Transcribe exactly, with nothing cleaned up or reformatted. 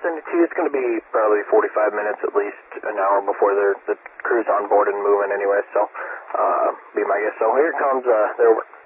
send it to you. It's going to be probably forty-five minutes, at least an hour before the the crew's on board and moving anyway. So, uh, be my guest. So here comes. Uh, they're